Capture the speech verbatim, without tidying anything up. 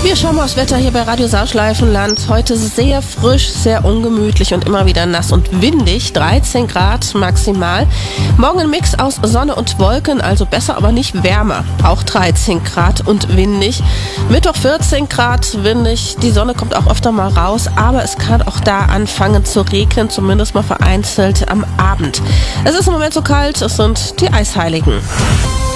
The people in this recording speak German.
Wir schauen mal aufs Wetter hier bei Radio Sauschleifenland. Heute sehr frisch, sehr ungemütlich und immer wieder nass und windig. dreizehn Grad maximal. Morgen ein Mix aus Sonne und Wolken, also besser, aber nicht wärmer. Auch dreizehn Grad und windig. Mittwoch vierzehn Grad windig. Die Sonne kommt auch öfter mal raus, aber es kann auch da anfangen zu regnen, zumindest mal vereinzelt am Abend. Es ist im Moment so kalt, es sind die Eisheiligen.